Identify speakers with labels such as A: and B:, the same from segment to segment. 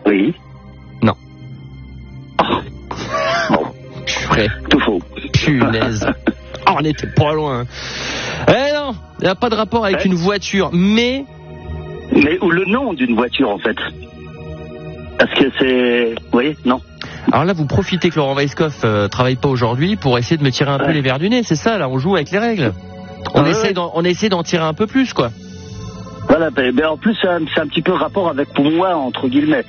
A: Oui.
B: Non.
A: Bon. Tout faux.
B: Punaise. On n'était pas loin. Eh non, il n'y a pas de rapport avec une voiture, mais
A: ou le nom d'une voiture, en fait. Parce que c'est... Vous voyez, non.
B: Alors là, vous profitez que Laurent Weisskopf travaille pas aujourd'hui pour essayer de me tirer un peu les verres du nez, c'est ça, là, on joue avec les règles. On essaie d'en tirer un peu plus, quoi.
A: Voilà, ben en plus, c'est un petit peu rapport avec moi, entre guillemets.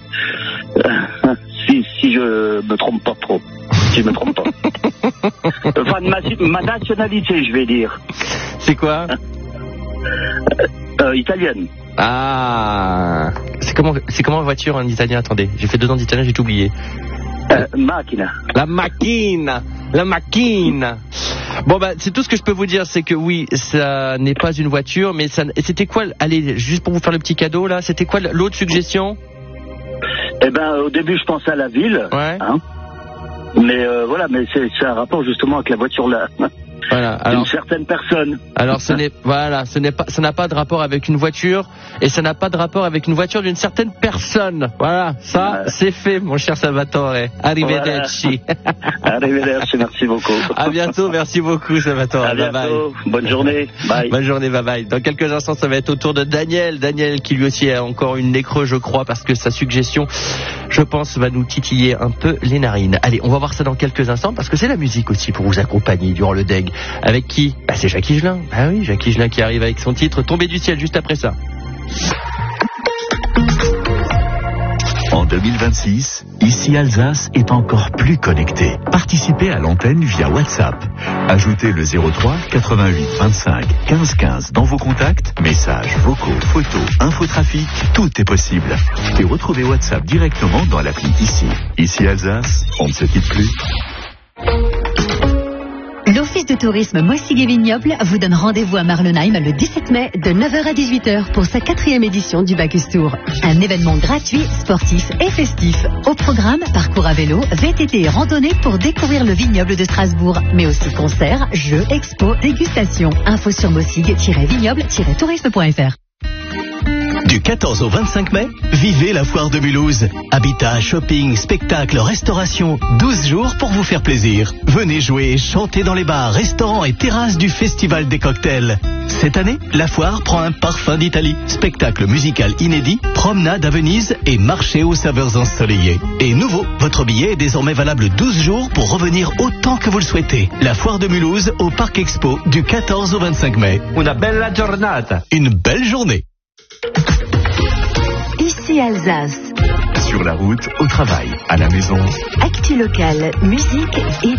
A: Si je me trompe pas trop. Si je me trompe pas. Enfin, ma nationalité, je vais dire.
B: C'est quoi?
A: Italienne.
B: Ah, c'est comment voiture en italien? Attendez, j'ai fait 2 ans d'italien, j'ai tout oublié.
A: Macchina.
B: La macchina. Bon bah c'est tout ce que je peux vous dire, c'est que oui, ça n'est pas une voiture, mais ça. Et c'était quoi? Allez, juste pour vous faire le petit cadeau là, c'était quoi l'autre suggestion?
A: Eh ben au début je pensais à la ville.
B: Ouais.
A: Hein, mais voilà, mais c'est un rapport justement avec la voiture là.
B: Voilà. Alors,
A: une certaine personne.
B: Alors ça n'a pas de rapport avec une voiture, et ça n'a pas de rapport avec une voiture d'une certaine personne. Voilà, ça c'est fait, mon cher Salvatore. Arrivederci.
A: Voilà. Arrivederci, merci beaucoup.
B: À bientôt, merci beaucoup Salvatore.
A: À bientôt.
B: Bye bye.
A: Bonne journée. Bye.
B: Bonne journée, bye bye. Dans quelques instants, ça va être au tour de Daniel qui lui aussi a encore une nez creux, je crois, parce que sa suggestion, je pense, va nous titiller un peu les narines. Allez, on va voir ça dans quelques instants, parce que c'est la musique aussi pour vous accompagner durant le DEG. Avec qui? C'est Jacques Higelin. Ah oui, Jacques Higelin qui arrive avec son titre Tombé du ciel juste après ça.
C: En 2026, ici Alsace est encore plus connectée. Participez à l'antenne via WhatsApp. Ajoutez le 03 88 25 15 15 dans vos contacts, messages, vocaux, photos, infotrafic, tout est possible. Et retrouvez WhatsApp directement dans l'appli ici. Ici Alsace, on ne se quitte plus.
D: L'Office de tourisme Moissigues-et-Vignobles vous donne rendez-vous à Marlenheim le 17 mai de 9h à 18h pour sa 4e édition du Bacchus Tour. Un événement gratuit, sportif et festif. Au programme, parcours à vélo, VTT et randonnée pour découvrir le vignoble de Strasbourg, mais aussi concerts, jeux, expos, dégustations. Info sur moissigues-vignoble-tourisme.fr.
E: Du 14 au 25 mai, vivez la foire de Mulhouse. Habitat, shopping, spectacle, restauration, 12 jours pour vous faire plaisir. Venez jouer, chanter dans les bars, restaurants et terrasses du Festival des cocktails. Cette année, la foire prend un parfum d'Italie. Spectacle musical inédit, promenade à Venise et marché aux saveurs ensoleillées. Et nouveau, votre billet est désormais valable 12 jours pour revenir autant que vous le souhaitez. La foire de Mulhouse au Parc Expo du 14 au 25 mai.
B: Una bella giornata.
E: Une belle journée.
D: Ici Alsace.
C: Sur la route, au travail, à la maison.
D: Actu locale, musique et